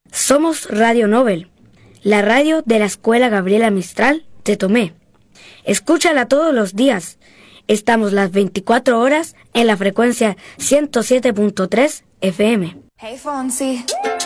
Somos Radio Nobel, la radio de la Escuela Gabriela Mistral de Tomé. Escúchala todos los días. Estamos las 24 horas en la frecuencia 107.3 FM. Hey, Fonsi.